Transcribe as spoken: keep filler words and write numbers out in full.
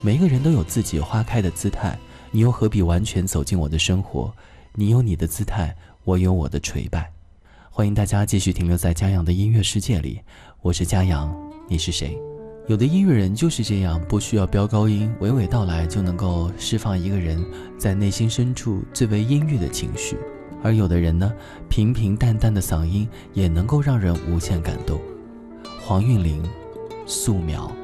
每个人都有自己花开的姿态，你又何必完全走进我的生活？你有你的姿态，我有我的垂败。欢迎大家继续停留在江阳的音乐世界里，我是江阳，你是谁？有的音乐人就是这样，不需要飙高音，娓娓道来就能够释放一个人在内心深处最为阴郁的情绪。而有的人呢，平平淡淡的嗓音也能够让人无限感动。黄韵玲，素描。